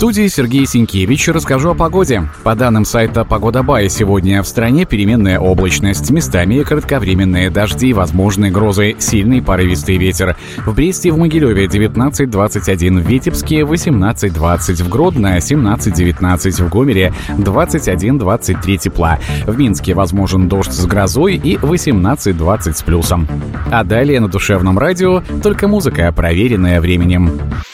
студии Сергей Сенкевич. Расскажу о погоде. По данным сайта Погода.бай, сегодня в стране переменная облачность, местами кратковременные дожди, возможны грозы, сильный порывистый ветер. В Бресте и в Могилеве 19-21, в Витебске 18-20, в Гродно 17-19, в Гомеле 21-23 тепла. В Минске возможен дождь с грозой и 18-20 с плюсом. А далее на душевном радио только музыка, проверенная временем.